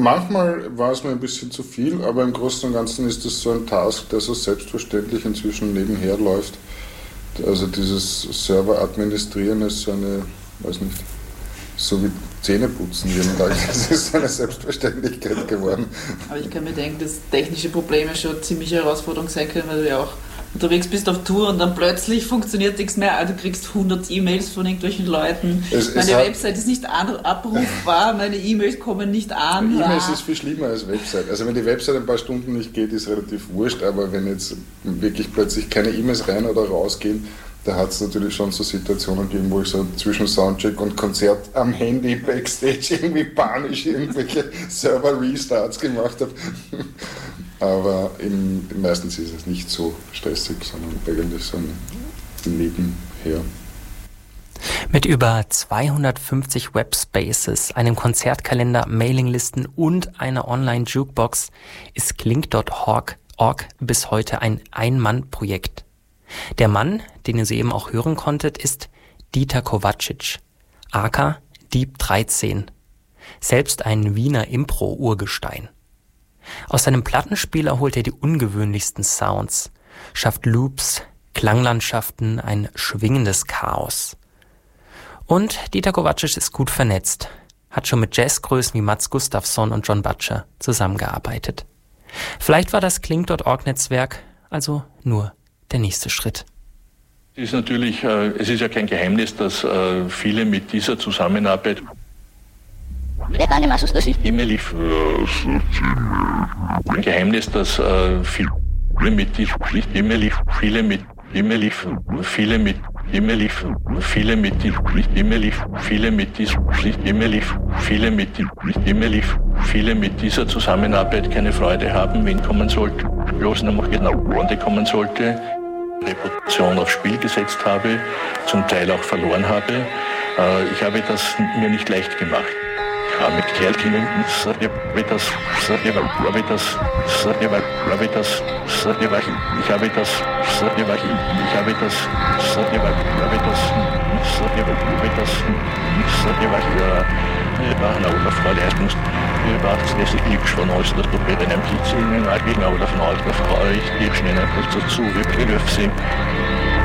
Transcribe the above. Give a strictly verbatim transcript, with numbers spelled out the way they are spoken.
manchmal war es mir ein bisschen zu viel, aber im Großen und Ganzen ist das so ein Task, der so selbstverständlich inzwischen nebenher läuft. Also dieses Server administrieren ist so eine, weiß nicht, so wie Zähneputzen jeden Tag. Das ist eine Selbstverständlichkeit geworden. Aber ich kann mir denken, dass technische Probleme schon eine ziemliche Herausforderung sein können, weil du ja auch unterwegs bist auf Tour und dann plötzlich funktioniert nichts mehr. Also du kriegst hundert E-Mails von irgendwelchen Leuten. Es, meine es Website ist nicht abrufbar, meine E-Mails kommen nicht an. E-Mails ist viel schlimmer als Website. Also wenn die Website ein paar Stunden nicht geht, ist relativ wurscht, aber wenn jetzt wirklich plötzlich keine E-Mails rein oder rausgehen, da hat es natürlich schon so Situationen gegeben, wo ich so zwischen Soundcheck und Konzert am Handy backstage irgendwie panisch irgendwelche Server-Restarts gemacht habe. Aber im, meistens ist es nicht so stressig, sondern eigentlich so ein Nebenher. Mit über zweihundertfünfzig Webspaces, einem Konzertkalender, Mailinglisten und einer Online-Jukebox ist Klink Punkt org bis heute ein Ein-Mann-Projekt. Der Mann, den ihr soeben auch hören konntet, ist Dieter Kovacic, aka Dieb dreizehn, selbst ein Wiener Impro-Urgestein. Aus seinem Plattenspieler holt er die ungewöhnlichsten Sounds, schafft Loops, Klanglandschaften, ein schwingendes Chaos. Und Dieter Kovacic ist gut vernetzt, hat schon mit Jazzgrößen wie Mats Gustafsson und John Butcher zusammengearbeitet. Vielleicht war das Klink Punkt org-Netzwerk also nur der nächste Schritt. Es ist natürlich, äh, es ist ja kein Geheimnis, dass äh, viele mit dieser Zusammenarbeit immer lief. Ein Geheimnis, dass äh, viele mit dieser immer lief, viele mit immer lief, viele mit immer lief, viele mit immer lief, viele mit dieser immer lief, viele mit immer lief, viele mit dieser Zusammenarbeit keine Freude haben, wenn kommen sollte, bloß noch genau Runde kommen sollte, Reputation aufs Spiel gesetzt habe, zum Teil auch verloren habe. Äh, ich habe das mir nicht leicht gemacht. Ich habe mit Kerlkind habe das, habe das, habe das, habe das, habe das, ich habe das, habe das, habe das, wir waren auch auf Freude erstens, wir waren das nächste Glück schon aus, dass du bei einem Pizza in den Allgemeinen oder von alter Frau, ich gebe schnell etwas dazu, wir können sehen.